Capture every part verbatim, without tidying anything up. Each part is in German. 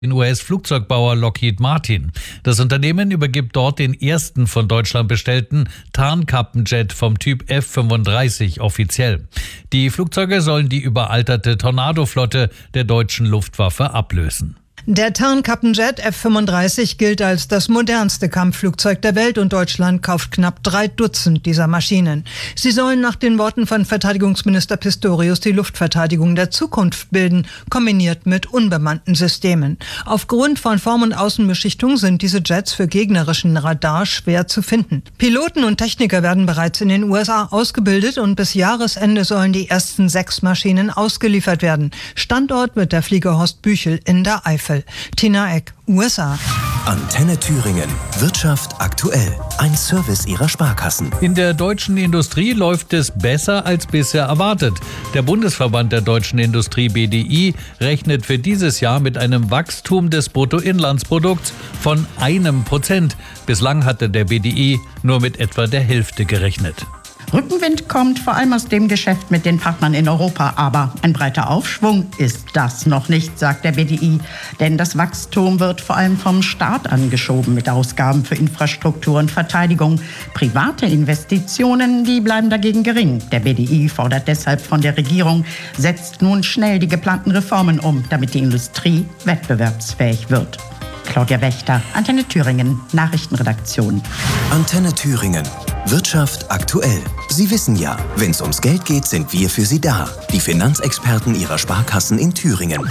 den U S-Flugzeugbauer Lockheed Martin. Das Unternehmen übergibt dort den ersten von Deutschland bestellten Tarnkappenjet vom Typ F fünfunddreißig offiziell. Die Flugzeuge sollen die überalterte Tornado-Flotte der deutschen Luftwaffe ablösen. Der Tarnkappenjet F fünfunddreißig gilt als das modernste Kampfflugzeug der Welt und Deutschland kauft knapp drei Dutzend dieser Maschinen. Sie sollen nach den Worten von Verteidigungsminister Pistorius die Luftverteidigung der Zukunft bilden, kombiniert mit unbemannten Systemen. Aufgrund von Form- und Außenbeschichtung sind diese Jets für gegnerischen Radar schwer zu finden. Piloten und Techniker werden bereits in den U S A ausgebildet und bis Jahresende sollen die ersten sechs Maschinen ausgeliefert werden. Standort wird der Flieger Horst Büchel in der Eifel. Tina Eck, U S A. Antenne Thüringen. Wirtschaft aktuell. Ein Service Ihrer Sparkassen. In der deutschen Industrie läuft es besser als bisher erwartet. Der Bundesverband der deutschen Industrie B D I rechnet für dieses Jahr mit einem Wachstum des Bruttoinlandsprodukts von einem Prozent. Bislang hatte der B D I nur mit etwa der Hälfte gerechnet. Rückenwind kommt vor allem aus dem Geschäft mit den Partnern in Europa. Aber ein breiter Aufschwung ist das noch nicht, sagt der B D I. Denn das Wachstum wird vor allem vom Staat angeschoben mit Ausgaben für Infrastruktur und Verteidigung. Private Investitionen, die bleiben dagegen gering. Der B D I fordert deshalb von der Regierung, setzt nun schnell die geplanten Reformen um, damit die Industrie wettbewerbsfähig wird. Claudia Wächter, Antenne Thüringen, Nachrichtenredaktion. Antenne Thüringen. Wirtschaft aktuell. Sie wissen ja, wenn es ums Geld geht, sind wir für Sie da. Die Finanzexperten Ihrer Sparkassen in Thüringen.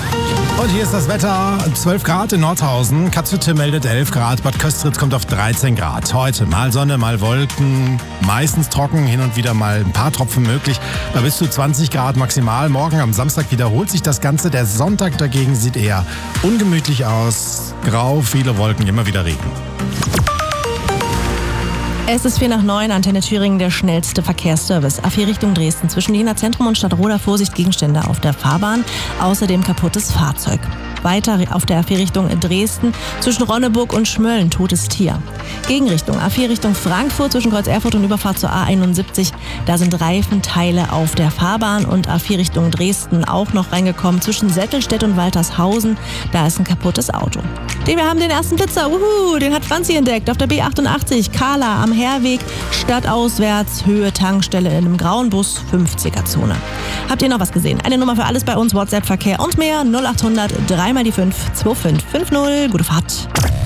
Und hier ist das Wetter. zwölf Grad in Nordhausen, Katzhütte meldet elf Grad, Bad Köstritz kommt auf dreizehn Grad. Heute mal Sonne, mal Wolken, meistens trocken, hin und wieder mal ein paar Tropfen möglich. Bei bis zu zwanzig Grad maximal. Morgen am Samstag wiederholt sich das Ganze. Der Sonntag dagegen sieht eher ungemütlich aus. Grau, viele Wolken, immer wieder Regen. Es ist vier nach neun, Antenne Thüringen, der schnellste Verkehrsservice. A vier Richtung Dresden, zwischen Jena Zentrum und Stadtroda Vorsicht Gegenstände auf der Fahrbahn, außerdem kaputtes Fahrzeug. Weiter auf der A vier Richtung Dresden, zwischen Ronneburg und Schmölln, totes Tier. Gegenrichtung A vier Richtung Frankfurt, zwischen Kreuz Erfurt und Überfahrt zur A einundsiebzig, da sind Reifenteile auf der Fahrbahn. Und A vier Richtung Dresden auch noch reingekommen, zwischen Sättelstedt und Waltershausen, da ist ein kaputtes Auto. Wir haben den ersten Blitzer, uhu, den hat Franzi entdeckt, auf der B achtundachtzig, Kahla am Herweg, stadtauswärts, Höhe Tankstelle in einem grauen Bus, fünfziger-Zone. Habt ihr noch was gesehen? Eine Nummer für alles bei uns, WhatsApp-Verkehr und mehr, null achthundert, drei mal die fünf, zwei fünf fünf null. Gute Fahrt.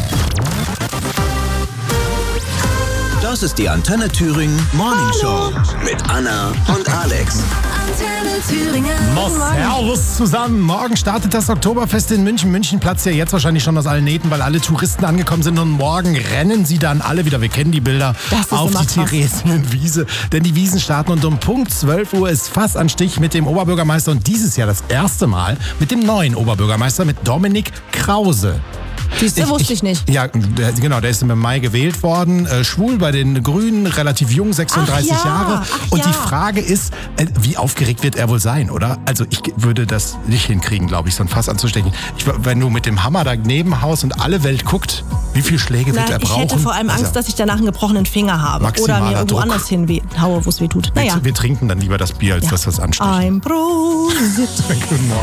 Das ist die Antenne Thüringen Morning Show mit Anna und Alex. Antenne Thüringen. No, servus zusammen. Morgen startet das Oktoberfest in München. München platzt ja jetzt wahrscheinlich schon aus allen Nähten, weil alle Touristen angekommen sind. Und morgen rennen sie dann alle wieder, wir kennen die Bilder, auf die Theresienwiese. Denn die Wiesen starten und um Punkt zwölf Uhr ist Fass an Stich mit dem Oberbürgermeister. Und dieses Jahr das erste Mal mit dem neuen Oberbürgermeister, mit Dominik Krause. Siehst du, wusste ich nicht. Ja, der, genau, der ist im Mai gewählt worden. Äh, schwul bei den Grünen, relativ jung, sechsunddreißig ach ja, Jahre. Ach Und ja. die Frage ist, äh, wie aufgeregt wird er wohl sein, oder? Also ich würde das nicht hinkriegen, glaube ich, so ein Fass anzustechen. Ich, wenn du mit dem Hammer daneben haust und alle Welt guckt, wie viele Schläge wird Na, er brauchen? Ich hätte vor allem Angst, also, dass ich danach einen gebrochenen Finger habe. Oder mir irgendwo Druck. anders hinhaue, wo es weh tut. Naja. Wir, wir trinken dann lieber das Bier, als ja. dass wir es anstechen. Ein Prosit. Guten Morgen.